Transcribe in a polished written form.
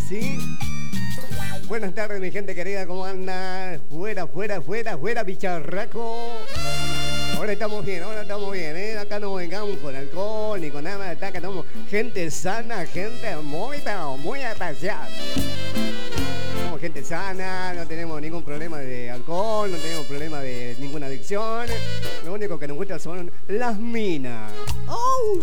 sí. Buenas tardes, mi gente querida, ¿cómo anda? Fuera, bicharraco. Ahora estamos bien, ¿eh? Acá no vengamos con alcohol ni con nada, acá estamos gente sana, gente muy, pero muy especial. Somos gente sana, no tenemos ningún problema de alcohol, no tenemos problema de ninguna adicción. Lo único que nos gusta son las minas. ¡Oh!